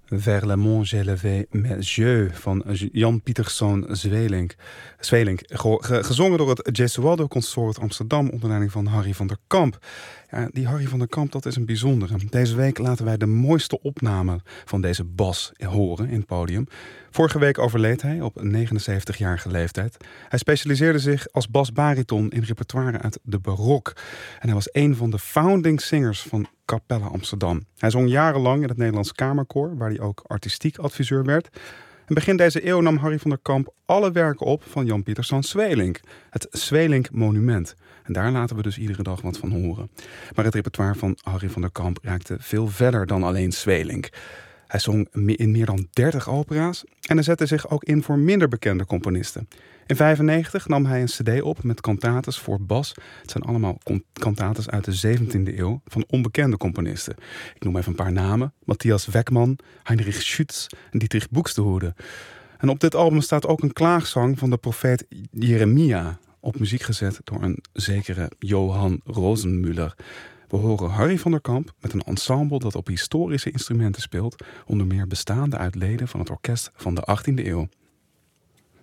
Vers le mont j'élevais mes yeux van Jan Pieterszoon Zweelink. Gezongen door het Gesualdo Consort Amsterdam onder leiding van Harry van der Kamp. Ja, die Harry van der Kamp, dat is een bijzondere. Deze week laten wij de mooiste opname van deze bas horen in het podium. Vorige week overleed hij op 79-jarige leeftijd. Hij specialiseerde zich als basbariton in repertoire uit de barok. En hij was een van de founding singers van Capella Amsterdam. Hij zong jarenlang in het Nederlands Kamerkoor, waar hij ook artistiek adviseur werd. En begin deze eeuw nam Harry van der Kamp alle werken op van Jan Pieterszoon Zweelink. Het Zweelink Monument. En daar laten we dus iedere dag wat van horen. Maar het repertoire van Harry van der Kamp raakte veel verder dan alleen Zweelink. Hij zong in meer dan 30 opera's en hij zette zich ook in voor minder bekende componisten. In 1995 nam hij een cd op met cantates voor bas. Het zijn allemaal cantates uit de 17e eeuw van onbekende componisten. Ik noem even een paar namen. Matthias Weckmann, Heinrich Schütz en Dietrich Buxtehude. En op dit album staat ook een klaagzang van de profeet Jeremia, op muziek gezet door een zekere Johann Rosenmüller. We horen Harry van der Kamp met een ensemble dat op historische instrumenten speelt, onder meer bestaande uit leden van het orkest van de 18e eeuw.